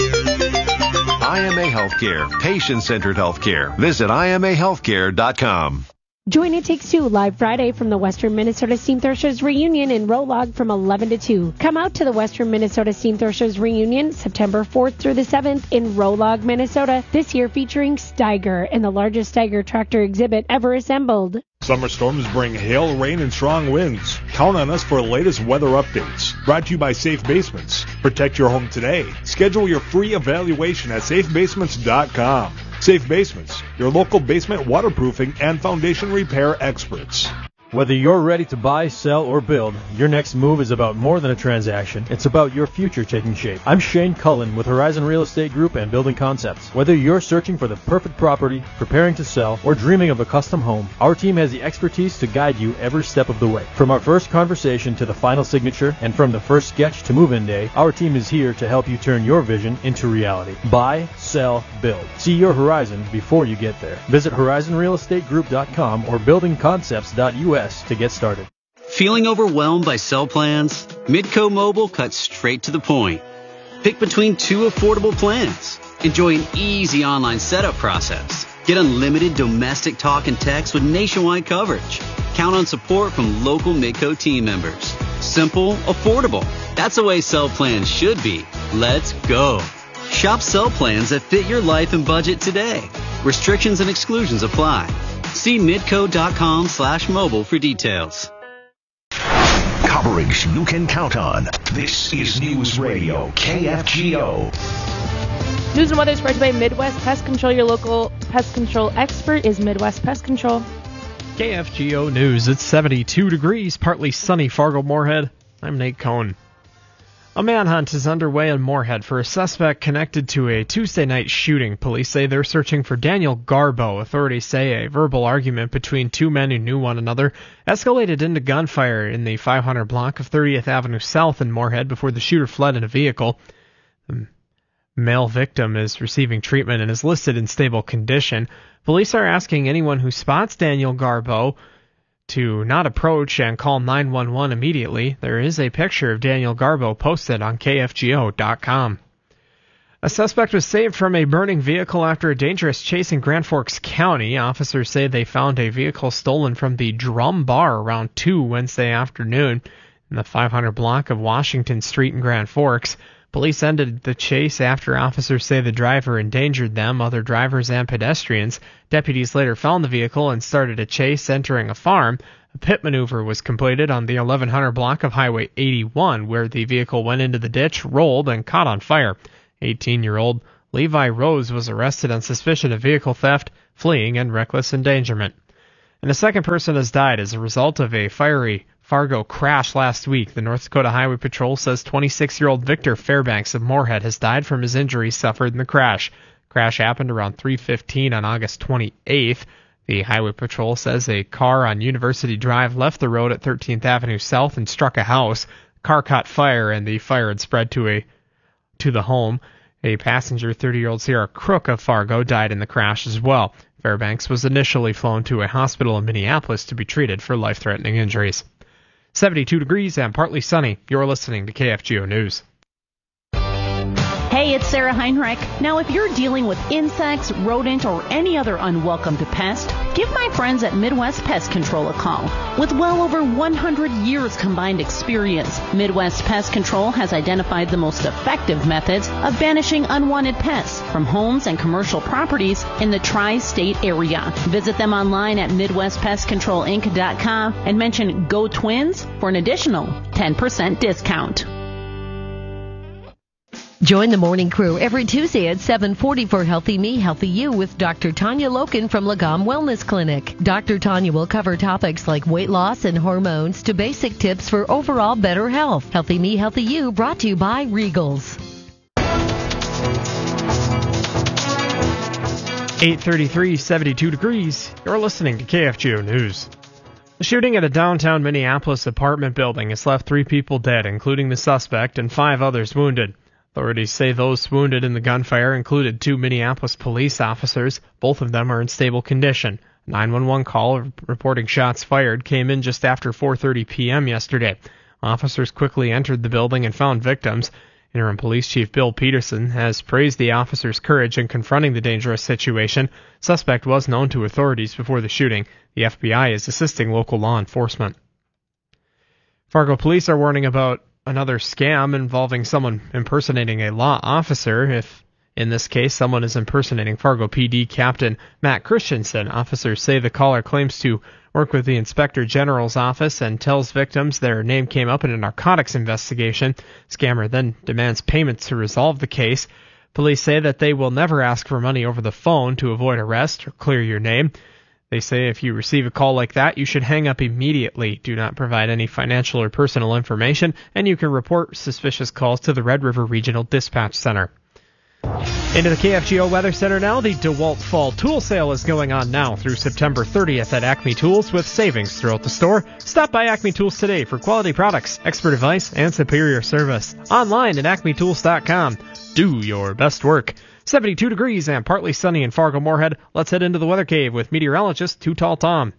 I M A Healthcare, patient-centered healthcare. Visit I M A healthcare dot com. Join It Takes Two live Friday from the Western Minnesota Steam Threshers Reunion in Rolog from eleven to two. Come out to the Western Minnesota Steam Threshers Reunion September fourth through the seventh in Rolog, Minnesota, this year featuring Steiger and the largest Steiger tractor exhibit ever assembled. Summer storms bring hail, rain, and strong winds. Count on us for the latest weather updates. Brought to you by Safe Basements. Protect your home today. Schedule your free evaluation at safe basements dot com. Safe Basements, your local basement waterproofing and foundation repair experts. Whether you're ready to buy, sell, or build, your next move is about more than a transaction. It's about your future taking shape. I'm Shane Cullen with Horizon Real Estate Group and Building Concepts. Whether you're searching for the perfect property, preparing to sell, or dreaming of a custom home, our team has the expertise to guide you every step of the way. From our first conversation to the final signature, and from the first sketch to move-in day, our team is here to help you turn your vision into reality. Buy, sell, build. See your horizon before you get there. Visit horizon real estate group dot com or building concepts dot U S to get started. Feeling overwhelmed by cell plans? Midco Mobile cuts straight to the point. Pick between two affordable plans. Enjoy an easy online setup process. Get unlimited domestic talk and text with nationwide coverage. Count on support from local Midco team members. Simple, affordable. That's the way cell plans should be. Let's go. Shop cell plans that fit your life and budget today. Restrictions and exclusions apply. See midco.com slash mobile for details. Coverage you can count on. This is News Radio K F G O. News and weather is brought to you by Midwest Pest Control. Your local pest control expert is Midwest Pest Control. K F G O News. It's seventy-two degrees, partly sunny Fargo-Moorhead. I'm Nate Cohn. A manhunt is underway in Moorhead for a suspect connected to a Tuesday night shooting. Police say they're searching for Daniel Garbo. Authorities say a verbal argument between two men who knew one another escalated into gunfire in the five hundred block of thirtieth Avenue South in Moorhead before the shooter fled in a vehicle. The male victim is receiving treatment and is listed in stable condition. Police are asking anyone who spots Daniel Garbo to not approach and call nine one one immediately. There is a picture of Daniel Garbo posted on K F G O dot com. A suspect was saved from a burning vehicle after a dangerous chase in Grand Forks County. Officers say they found a vehicle stolen from the Drum Bar around two Wednesday afternoon in the five hundred block of Washington Street in Grand Forks. Police ended the chase after officers say the driver endangered them, other drivers, and pedestrians. Deputies later found the vehicle and started a chase entering a farm. A pit maneuver was completed on the eleven hundred block of Highway eighty-one, where the vehicle went into the ditch, rolled, and caught on fire. eighteen-year-old Levi Rose was arrested on suspicion of vehicle theft, fleeing, and reckless endangerment. And a second person has died as a result of a fiery Fargo crash last week. The North Dakota Highway Patrol says twenty-six-year-old Victor Fairbanks of Moorhead has died from his injuries suffered in the crash. Crash happened around three fifteen on August twenty-eighth. The Highway Patrol says a car on University Drive left the road at thirteenth Avenue South and struck a house. The car caught fire, and the fire had spread to a to the home. A passenger, thirty-year-old Sierra Crook of Fargo, died in the crash as well. Fairbanks was initially flown to a hospital in Minneapolis to be treated for life-threatening injuries. seventy-two degrees and partly sunny. You're listening to K F G O News. Hey, it's Sarah Heinrich. Now, if you're dealing with insects, rodent, or any other unwelcomed pest, give my friends at Midwest Pest Control a call. With well over one hundred years combined experience, Midwest Pest Control has identified the most effective methods of banishing unwanted pests from homes and commercial properties in the tri-state area. Visit them online at midwest pest control inc dot com and mention Go Twins for an additional ten percent discount. Join the morning crew every Tuesday at seven forty for Healthy Me, Healthy You with Doctor Tanya Loken from Lagom Wellness Clinic. Doctor Tanya will cover topics like weight loss and hormones to basic tips for overall better health. Healthy Me, Healthy You brought to you by Regals. eight thirty-three, seventy-two degrees. You're listening to K F G O News. The shooting at a downtown Minneapolis apartment building has left three people dead, including the suspect, and five others wounded. Authorities say those wounded in the gunfire included two Minneapolis police officers. Both of them are in stable condition. A nine one one call reporting shots fired came in just after four thirty p.m. yesterday. Officers quickly entered the building and found victims. Interim Police Chief Bill Peterson has praised the officers' courage in confronting the dangerous situation. Suspect was known to authorities before the shooting. The F B I is assisting local law enforcement. Fargo police are warning about another scam involving someone impersonating a law officer. If, in this case, someone is impersonating Fargo P D Captain Matt Christensen, officers say the caller claims to work with the Inspector General's office and tells victims their name came up in a narcotics investigation. Scammer then demands payments to resolve the case. Police say that they will never ask for money over the phone to avoid arrest or clear your name. They say if you receive a call like that, you should hang up immediately. Do not provide any financial or personal information, and you can report suspicious calls to the Red River Regional Dispatch Center. Into the K F G O Weather Center now. The DeWalt Fall Tool Sale is going on now through September thirtieth at Acme Tools with savings throughout the store. Stop by Acme Tools today for quality products, expert advice, and superior service. Online at acme tools dot com. Do your best work. seventy-two degrees and partly sunny in Fargo Moorhead. Let's head into the weather cave with meteorologist Too Tall Tom.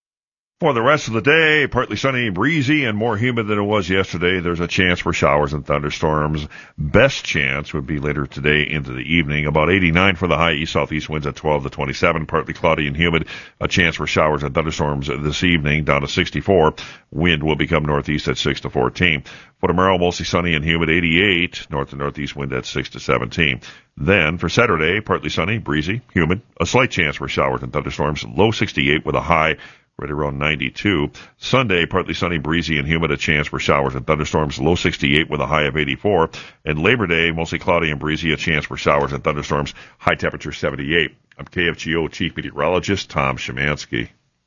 For the rest of the day, partly sunny, breezy, and more humid than it was yesterday. There's a chance for showers and thunderstorms. Best chance would be later today into the evening. About eighty-nine for the high, east-southeast winds at twelve to twenty-seven. Partly cloudy and humid. A chance for showers and thunderstorms this evening, down to sixty-four. Wind will become northeast at six to fourteen. For tomorrow, mostly sunny and humid, eighty-eight. North to northeast wind at six to seventeen. Then for Saturday, partly sunny, breezy, humid. A slight chance for showers and thunderstorms. Low sixty-eight with a high right around ninety-two. Sunday, partly sunny, breezy, and humid. A chance for showers and thunderstorms. Low sixty-eight with a high of eighty-four. And Labor Day, mostly cloudy and breezy. A chance for showers and thunderstorms. High temperature seventy-eight. I'm K F G O Chief Meteorologist Tom Szymanski.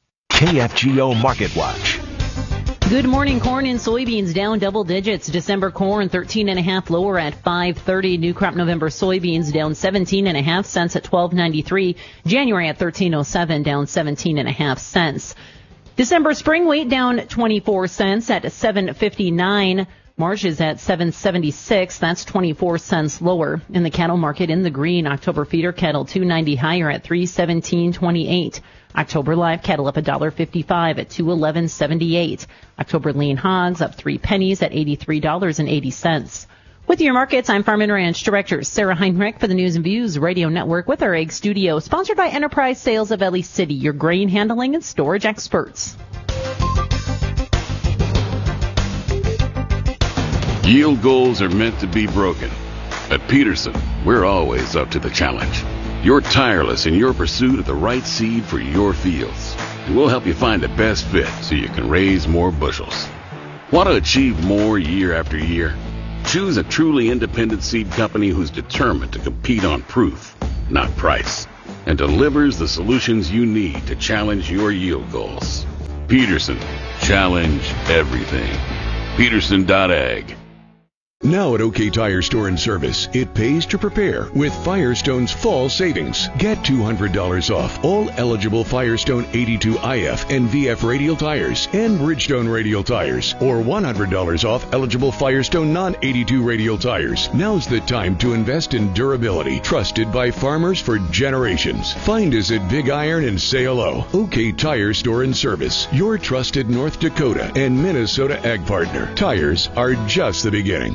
K F G O Market Watch. Good morning. Corn and soybeans down double digits. December corn thirteen and a half lower at five thirty. New crop November soybeans down seventeen and a half cents at twelve ninety-three. January at thirteen oh seven down seventeen and a half cents. December spring wheat down twenty-four cents at seven fifty-nine. March is at seven seventy-six. That's twenty-four cents lower. In the cattle market in the green, October feeder cattle two ninety higher at three seventeen twenty-eight. October live cattle up one fifty-five at two eleven seventy-eight. October lean hogs up three pennies at eighty-three dollars and eighty cents. With your markets, I'm Farm and Ranch Director Sarah Heinrich for the News and Views Radio Network with our Egg Studio, sponsored by Enterprise Sales of Ellie City, your grain handling and storage experts. Yield goals are meant to be broken. At Peterson, we're always up to the challenge. You're tireless in your pursuit of the right seed for your fields, and we'll help you find the best fit so you can raise more bushels. Want to achieve more year after year? Choose a truly independent seed company who's determined to compete on proof, not price, and delivers the solutions you need to challenge your yield goals. Peterson, challenge everything. Peterson dot ag. Now at OK Tire Store and Service, it pays to prepare with Firestone's fall savings. Get two hundred dollars off all eligible Firestone eighty-two I F and V F radial tires and Bridgestone radial tires, or one hundred dollars off eligible Firestone non eighty-two radial tires. Now's the time to invest in durability, trusted by farmers for generations. Find us at Big Iron and say hello. OK Tire Store and Service, your trusted North Dakota and Minnesota ag partner. Tires are just the beginning.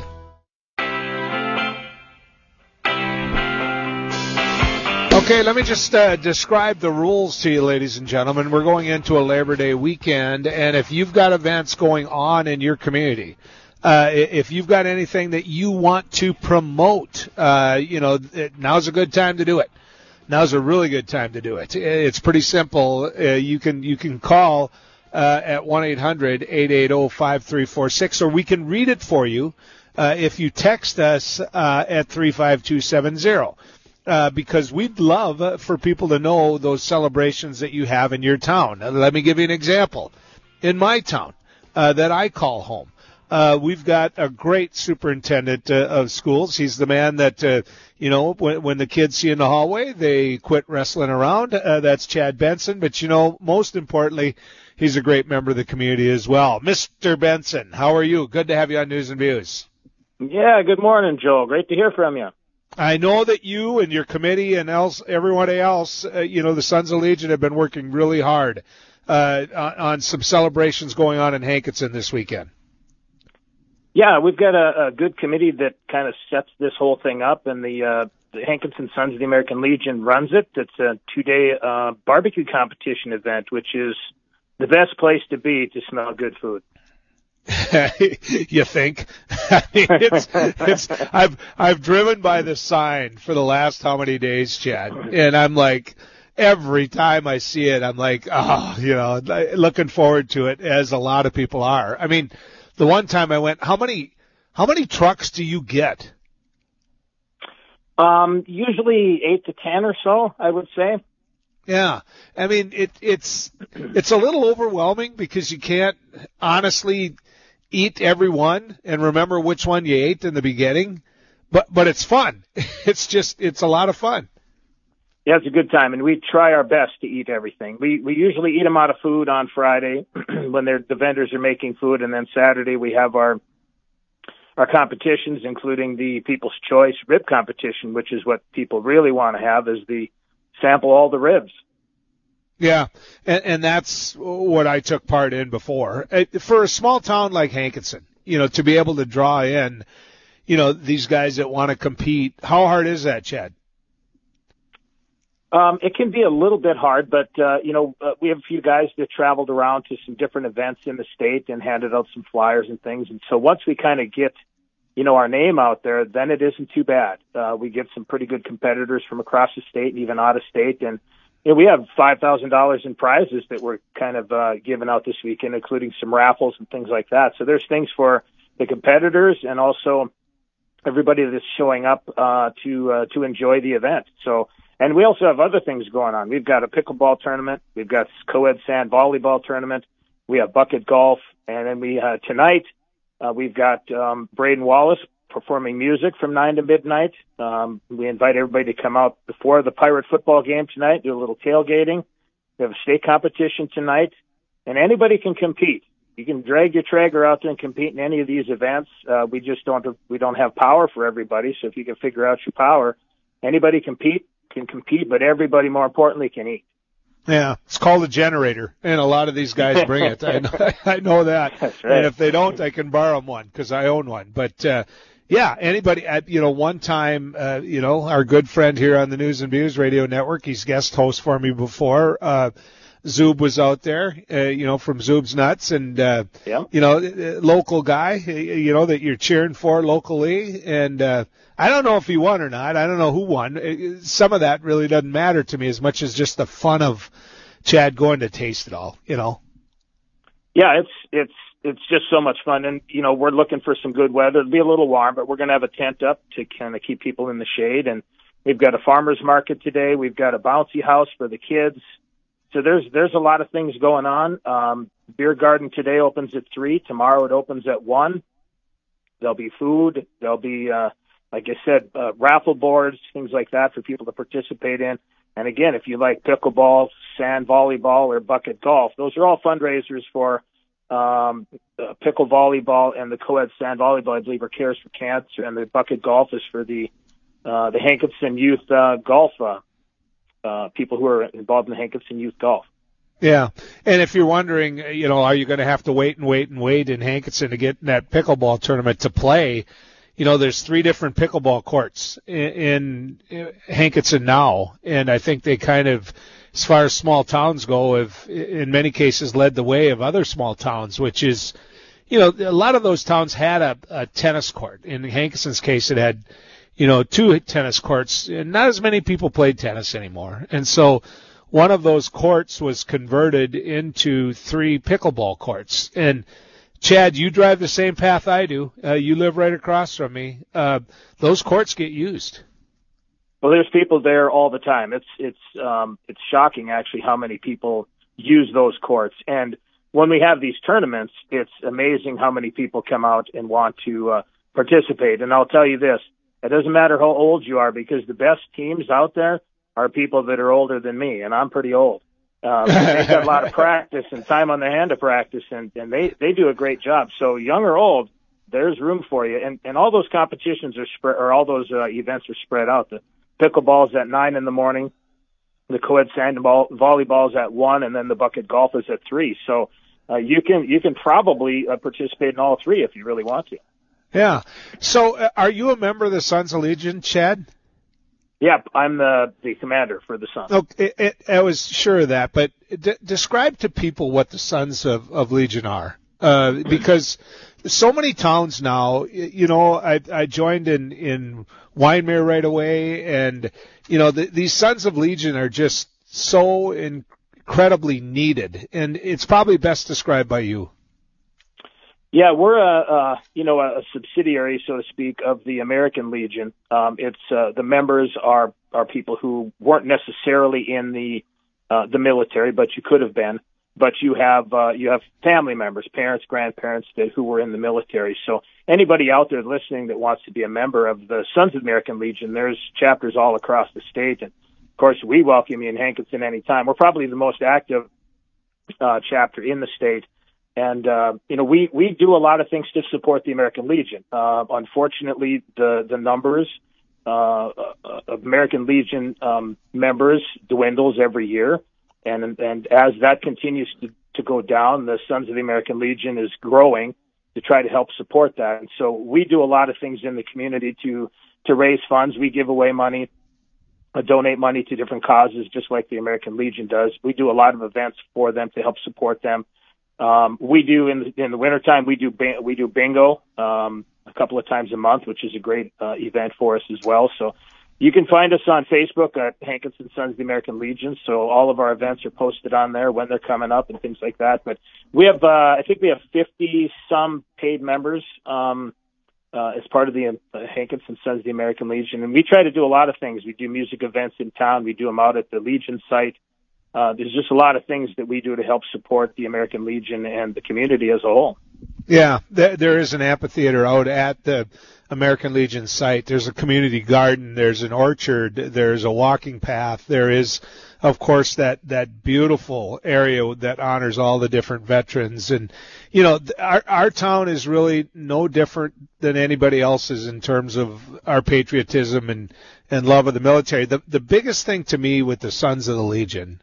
Okay, let me just uh, describe the rules to you, ladies and gentlemen. We're going into a Labor Day weekend, and if you've got events going on in your community, uh, if you've got anything that you want to promote, uh, you know, now's a good time to do it. Now's a really good time to do it. It's pretty simple. Uh, you can you can call uh, at one eight hundred eight eight zero five three four six, or we can read it for you uh, if you text us uh, at three five two seven zero. Uh, because we'd love uh, for people to know those celebrations that you have in your town. Uh, let me give you an example. In my town uh, that I call home, uh, we've got a great superintendent uh, of schools. He's the man that, uh, you know, when, when the kids see in the hallway, they quit wrestling around. Uh, that's Chad Benson. But, you know, most importantly, he's a great member of the community as well. Mister Benson, how are you? Good to have you on News and Views. Yeah, good morning, Joel. Great to hear from you. I know that you and your committee and else, everyone else, uh, you know, the Sons of Legion have been working really hard uh, on, on some celebrations going on in Hankinson this weekend. Yeah, we've got a, a good committee that kind of sets this whole thing up, and the, uh, the Hankinson Sons of the American Legion runs it. It's a two-day uh, barbecue competition event, which is the best place to be to smell good food. You think? I mean, it's, it's, I've, I've driven by the sign for the last how many days, Chad, and I'm like, every time I see it, I'm like, oh, you know, looking forward to it, as a lot of people are. I mean, the one time I went, how many, how many trucks do you get? Um, usually eight to ten or so, I would say. Yeah, I mean, it, it's, it's a little overwhelming because you can't honestly eat every one and remember which one you ate in the beginning, but but it's fun. It's just, it's a lot of fun. Yeah, it's a good time, and we try our best to eat everything. We we usually eat them out of food on Friday when they're, the vendors are making food, and then Saturday we have our our competitions, including the People's Choice Rib Competition, which is what people really want to have, is the sample all the ribs. Yeah, and, and that's what I took part in before. For a small town like Hankinson, you know, to be able to draw in, you know, these guys that want to compete, how hard is that, Chad? Um, it can be a little bit hard, but, uh, you know, uh, we have a few guys that traveled around to some different events in the state and handed out some flyers and things. And so once we kind of get, you know, our name out there, then it isn't too bad. Uh, we get some pretty good competitors from across the state and even out of state. And, you know, we have five thousand dollars in prizes that we're kind of uh, giving out this weekend, including some raffles and things like that. So there's things for the competitors and also everybody that's showing up uh, to uh, to enjoy the event. So, and we also have other things going on. We've got a pickleball tournament. We've got co-ed sand volleyball tournament. We have bucket golf. And then we uh, tonight uh, we've got um, Braden Wallace performing music from nine to midnight. Um, we invite everybody to come out before the Pirate football game tonight, do a little tailgating. We have a state competition tonight, and anybody can compete. You can drag your Traeger out there and compete in any of these events. Uh, we just don't have, we don't have power for everybody, so if you can figure out your power, anybody compete can compete, but everybody, more importantly, can eat. Yeah, it's called a generator, and a lot of these guys bring it. I know, I know that. That's right. And if they don't, I can borrow them one because I own one. But uh, Yeah, anybody, uh, you know, one time, uh, you know, our good friend here on the News and Views Radio Network, he's guest host for me before, uh, Zoob was out there, uh, you know, from Zoob's Nuts, and, uh, yeah. you know, local guy, you know, that you're cheering for locally, and, uh, I don't know if he won or not. I don't know who won. Some of that really doesn't matter to me as much as just the fun of Chad going to taste it all, you know? Yeah, it's, it's, it's just so much fun. And, you know, we're looking for some good weather. It'll be a little warm, but we're going to have a tent up to kind of keep people in the shade. And we've got a farmer's market today. We've got a bouncy house for the kids. So there's, there's a lot of things going on. Um, beer garden today opens at three. Tomorrow it opens at one. There'll be food. There'll be, uh, like I said, uh, raffle boards, things like that for people to participate in. And again, if you like pickleball, sand volleyball, or bucket golf, those are all fundraisers for um, uh, pickle volleyball and the co-ed sand volleyball, I believe, are Cares for Cancer, and the bucket golf is for the uh, the Hankinson Youth uh, Golf uh, uh, people who are involved in the Hankinson Youth Golf. Yeah, and if you're wondering, you know, are you going to have to wait and wait and wait in Hankinson to get in that pickleball tournament to play? You know, there's three different pickleball courts in, in Hankinson now, and I think they kind of, as far as small towns go, have in many cases led the way of other small towns, which is, you know, a lot of those towns had a, a tennis court. In Hankinson's case, it had, you know, two tennis courts, and not as many people played tennis anymore. And so one of those courts was converted into three pickleball courts. And Chad, you drive the same path I do. Uh, you live right across from me. Uh, those courts get used. Well, there's people there all the time. It's it's um, it's shocking actually how many people use those courts. And when we have these tournaments, it's amazing how many people come out and want to uh, participate. And I'll tell you this: it doesn't matter how old you are, because the best teams out there are people that are older than me, and I'm pretty old. Um, they've got a lot of practice and time on their hand to practice, and, and they, they do a great job. So young or old, there's room for you. And, and all those competitions are spread, or all those uh, events are spread out. The pickleball's at nine in the morning, the co-ed sand ball, volleyball's at one, and then the bucket golf is at three. So uh, you can you can probably uh, participate in all three if you really want to. Yeah. So uh, are you a member of the Sons of Legion, Chad? Yep, I'm the, the commander for the Sons. Okay, it, it, I was sure of that, but d- describe to people what the Sons of, of Legion are, uh, because so many towns now, you know, I, I joined in, in Wyndmere right away, and, you know, the, these Sons of Legion are just so incredibly needed, and it's probably best described by you. Yeah, we're a, uh, you know, a subsidiary, so to speak, of the American Legion. Um, it's, uh, the members are, are people who weren't necessarily in the, uh, the military, but you could have been. But you have, uh, you have family members, parents, grandparents that, who were in the military. So anybody out there listening that wants to be a member of the Sons of the American Legion, there's chapters all across the state. And of course, we welcome you in Hankinson anytime. We're probably the most active, uh, chapter in the state. And, uh, you know, we, we do a lot of things to support the American Legion. Uh, unfortunately, the, the numbers, uh, of American Legion, um, members dwindles every year. And, and as that continues to, to go down, the Sons of the American Legion is growing to try to help support that. And so we do a lot of things in the community to, to raise funds. We give away money, uh, donate money to different causes, just like the American Legion does. We do a lot of events for them to help support them. Um, we do in the, in the wintertime, we do, we do bingo, um, a couple of times a month, which is a great, uh, event for us as well. So you can find us on Facebook at Hankinson Sons of the American Legion. So all of our events are posted on there when they're coming up and things like that. But we have, uh, I think we have fifty some paid members, um, uh, as part of the uh, Hankinson Sons of the American Legion. And we try to do a lot of things. We do music events in town. We do them out at the Legion site. Uh, there's just a lot of things that we do to help support the American Legion and the community as a whole. Yeah, there, there is an amphitheater out at the American Legion site. There's a community garden. There's an orchard. There's a walking path. There is, of course, that, that beautiful area that honors all the different veterans. And, you know, our, our town is really no different than anybody else's in terms of our patriotism and, and love of the military. The, the biggest thing to me with the Sons of the Legion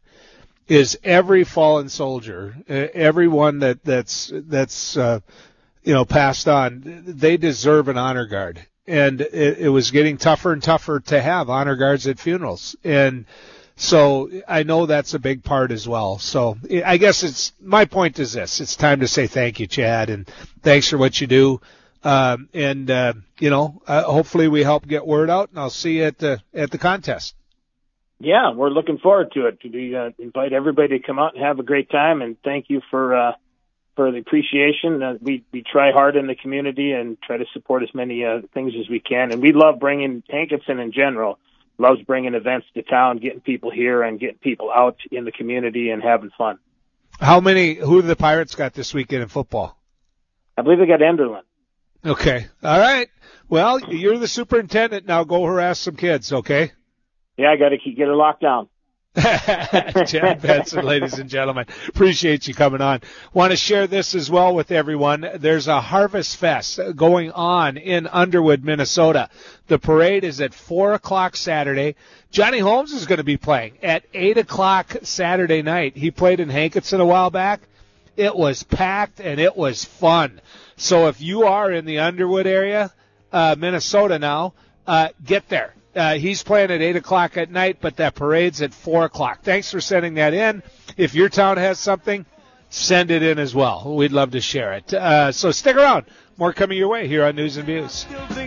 is every fallen soldier, everyone that, that's, that's, uh, you know, passed on, they deserve an honor guard. and it, it was getting tougher and tougher to have honor guards at funerals. And so I know that's a big part as well. So I guess it's, my point is this. It's time to say thank you, Chad, and thanks for what you do. Um, and, uh, you know, uh, hopefully we help get word out, and I'll see you at the, at the contest. Yeah, we're looking forward to it. We uh, invite everybody to come out and have a great time, and thank you for, uh, for the appreciation. Uh, we, we try hard in the community and try to support as many, uh, things as we can. And we love bringing, Hankinson in general loves bringing events to town, getting people here and getting people out in the community and having fun. How many, who do the Pirates got this weekend in football? I believe they got Enderlin. Okay. All right. Well, you're the superintendent now. Go harass some kids, okay? Yeah, I got to keep, get it locked down. Chad Benson, ladies and gentlemen. Appreciate you coming on. Want to share this as well with everyone. There's a Harvest Fest going on in Underwood, Minnesota. The parade is at four o'clock Saturday. Johnny Holmes is going to be playing at eight o'clock Saturday night. He played in Hankinson a while back. It was packed and it was fun. So if you are in the Underwood area, uh, Minnesota now, uh, get there. Uh, he's playing at eight o'clock at night, but that parade's at four o'clock. Thanks for sending that in. If your town has something, send it in as well. We'd love to share it. Uh, so stick around. More coming your way here on News and Views.